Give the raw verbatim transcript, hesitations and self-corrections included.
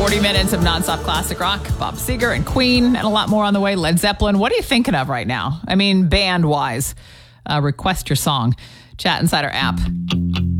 forty minutes of nonstop classic rock. Bob Seger and Queen and a lot more on the way. Led Zeppelin. What are you thinking of right now? I mean, band-wise. Uh, request your song. Chat inside our app.